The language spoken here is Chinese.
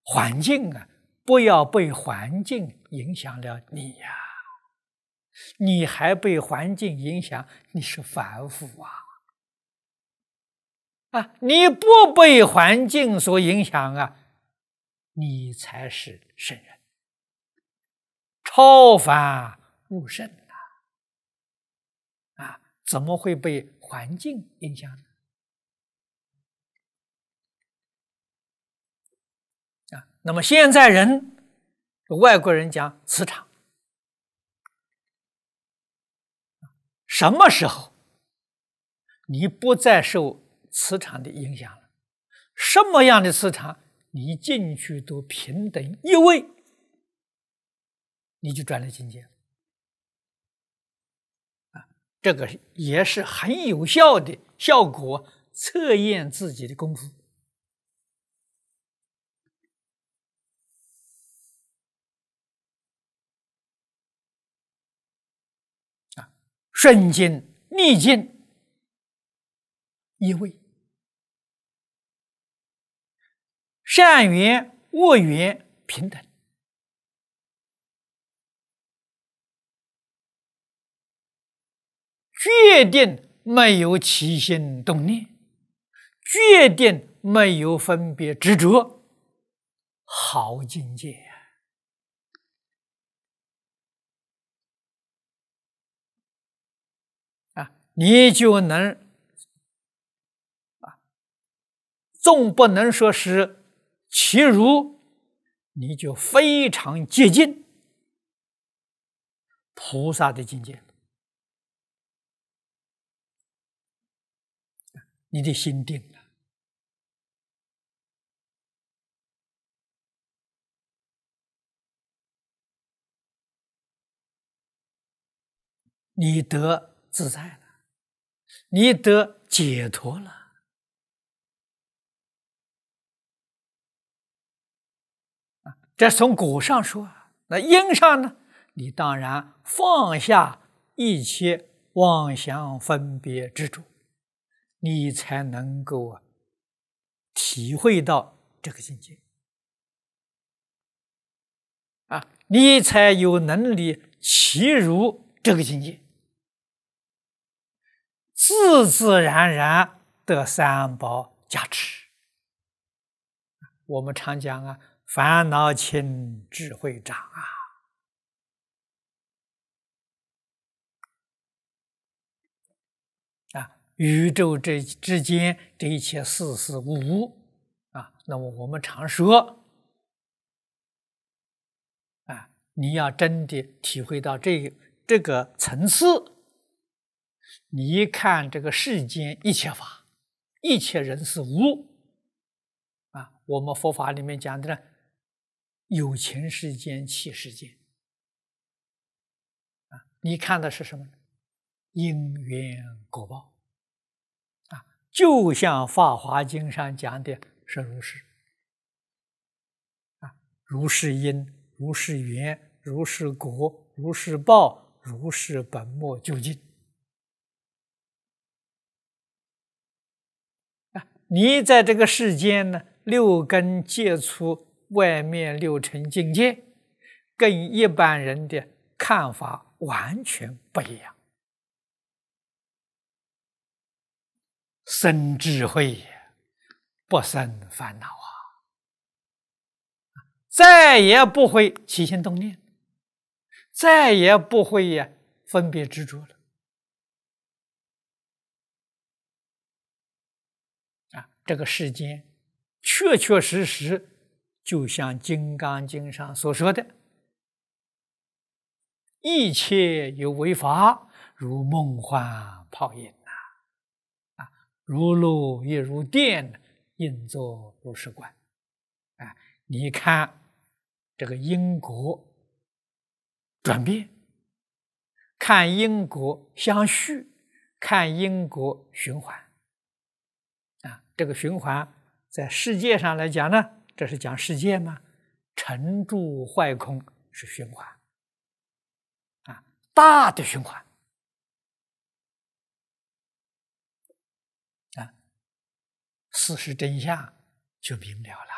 环境啊，不要被环境影响了你呀！你还被环境影响，你是凡夫啊！你不被环境所影响啊，你才是圣人，超凡入圣怎么会被环境影响呢？那么现在外国人讲磁场，什么时候你不再受磁场的影响了？什么样的磁场你进去都平等一位，你就转了境界了。这个也是很有效的效果，测验自己的功夫。顺境逆境一位，善缘恶缘平等。决定没有起心动念，决定没有分别执着，好境界你就能纵不能说是其如，你就非常接近菩萨的境界。你的心定了，你得自在了，你得解脱了。这从果上说，那因上呢？你当然放下一切妄想分别执着，你才能够体会到这个境界你才有能力契入这个境界，自自然然得三宝加持。我们常讲烦恼轻，智慧长宇宙之间这一切事事物物那么我们常说你要真的体会到这个层次，你一看这个世间一切法，一切人事物我们佛法里面讲的呢，有情世间、器世间你看的是什么呢？因缘果报就像《法华经》上讲的是如是如是因，如是缘，如是果，如是报，如是本末究竟你在这个世间呢，六根接触外面六尘境界，跟一般人的看法完全不一样，生智慧，不生烦恼再也不会起心动念，再也不会分别执着了这个世间确确实实就像《金刚经》上所说的，一切有为法，如梦幻泡影如露亦如电，应作如是观你看这个因果转变，看因果相续，看因果循环这个循环在世界上来讲呢，这是讲世界吗？成住坏空是循环大的循环事实真相就明了了